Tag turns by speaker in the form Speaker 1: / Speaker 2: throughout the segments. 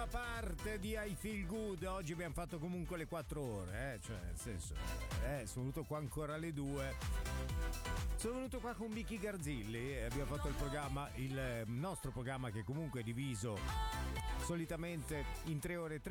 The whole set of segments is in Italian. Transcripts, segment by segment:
Speaker 1: Prima parte di I Feel Good. Oggi abbiamo fatto comunque le 4 ore, cioè nel senso, sono venuto qua ancora alle 2. Sono venuto qua con Vicky Garzilli e abbiamo fatto il programma, il nostro programma che comunque è diviso solitamente in 3 ore.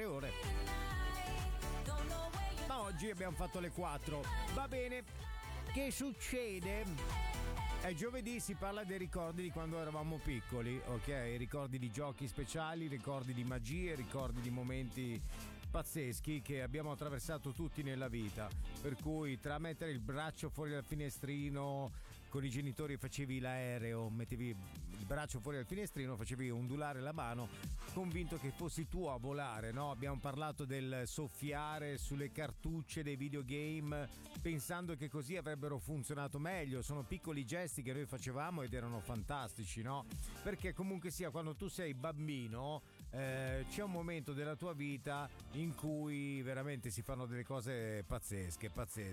Speaker 1: Ma oggi abbiamo fatto le 4. Va bene. Che succede? È giovedì, si parla dei ricordi di quando eravamo piccoli, ok? Ricordi di giochi speciali, ricordi di magie, ricordi di momenti pazzeschi che abbiamo attraversato tutti nella vita. Per cui tra mettere il braccio fuori dal finestrino, con i genitori facevi l'aereo, mettevi il braccio fuori dal finestrino, facevi ondulare la mano, convinto che fossi tu a volare, no? Abbiamo parlato del soffiare sulle cartucce dei videogame, pensando che così avrebbero funzionato meglio. Sono piccoli gesti che noi facevamo ed erano fantastici, no? Perché comunque sia, quando tu sei bambino, c'è un momento della tua vita in cui veramente si fanno delle cose pazzesche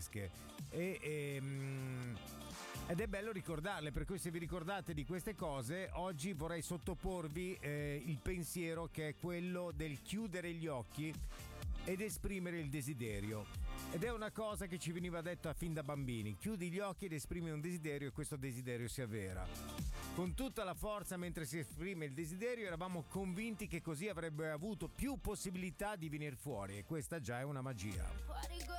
Speaker 1: ed è bello ricordarle, per cui se vi ricordate di queste cose, oggi vorrei sottoporvi il pensiero che è quello del chiudere gli occhi ed esprimere il desiderio. Ed è una cosa che ci veniva detta fin da bambini: chiudi gli occhi ed esprimi un desiderio e questo desiderio si avvera. Con tutta la forza, mentre si esprime il desiderio, eravamo convinti che così avrebbe avuto più possibilità di venire fuori, e questa già è una magia.